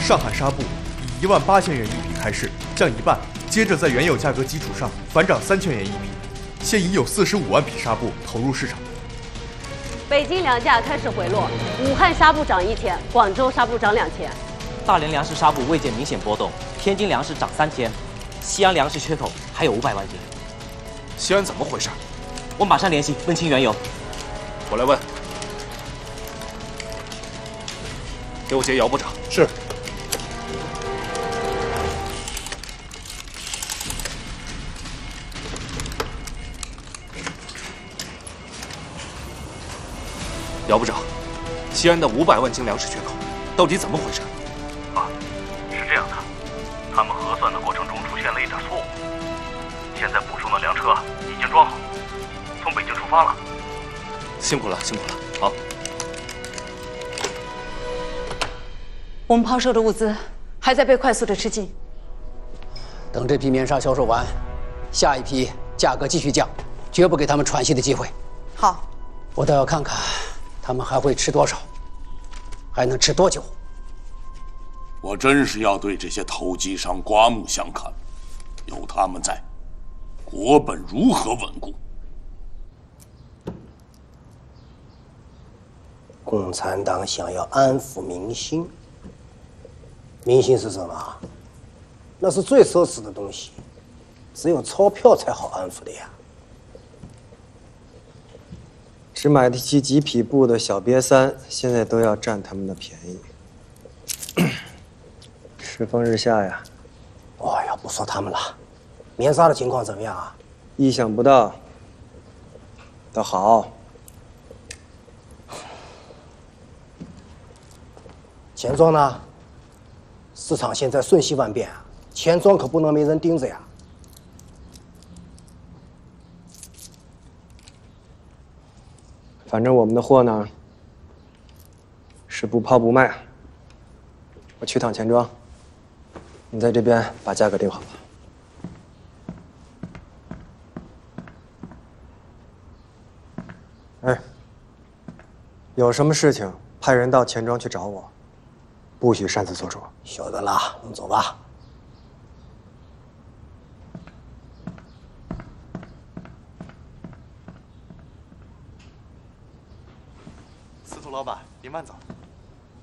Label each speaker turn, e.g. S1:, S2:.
S1: 上海纱布以18000元一匹开市，降一半，接着在原有价格基础上反涨3000元一匹，现已有45万匹纱布投入市场。
S2: 北京粮价开始回落，武汉纱布涨1000，广州纱布涨2000。
S3: 大连粮食纱布未见明显波动，天津粮食涨3000，西安粮食缺口还有500万斤。
S4: 西安怎么回事？
S3: 我马上联系问清缘由。
S4: 我来问。给我接姚部长。
S5: 是。
S4: 姚部长，西安的500万斤粮食缺口到底怎么回事？
S6: 啊，是这样的，他们核算的过程中出现了一点错误，现在补充的粮车已经装好，从北京出发了。
S4: 辛苦了，辛苦了。好。
S7: 我们抛售的物资还在被快速的吃尽。
S8: 等这批棉纱销售完，下一批价格继续降，绝不给他们喘息的机会。
S7: 好，
S8: 我倒要看看他们还会吃多少，还能吃多久。
S5: 我真是要对这些投机商刮目相看，有他们在，国本如何稳固？
S9: 共产党想要安抚民心，民心是什么？那是最奢侈的东西，只有钞票才好安抚的呀。
S10: 只买得起几匹布的小瘪三，现在都要占他们的便宜。世风日下呀！
S9: 哎呀，不说他们了，棉纱的情况怎么样啊？
S10: 意想不到，倒好。
S9: 钱庄呢？市场现在瞬息万变啊，钱庄可不能没人盯着呀。
S10: 反正我们的货呢，是不抛不卖。我去趟钱庄，你在这边把价格定好了。哎，有什么事情派人到钱庄去找我，不许擅自做主。
S9: 晓得了，我们走吧。
S1: 司徒老板，您慢走。